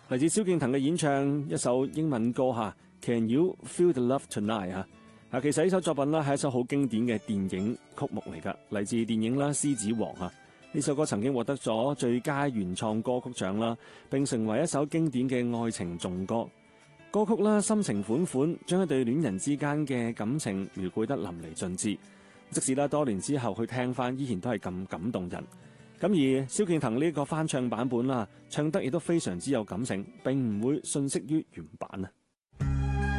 嚟自蕭敬騰嘅演唱一首英文歌吓 Can You Feel the Love Tonight 吓。其實呢首作品啦係一首好經典嘅電影曲目嚟噶，嚟自電影啦《獅子王》啊。呢首歌曾經獲得咗最佳原創歌曲獎啦，並成為一首經典嘅愛情頌歌。歌曲啦深情款款，將一對戀人之間嘅感情描繪得淋漓盡致。即使啦多年之後去聽翻，依然都係咁感動人。咁而蕭敬騰呢個翻唱版本啦，唱得亦都非常之有感情，並唔會遜色於原版啊。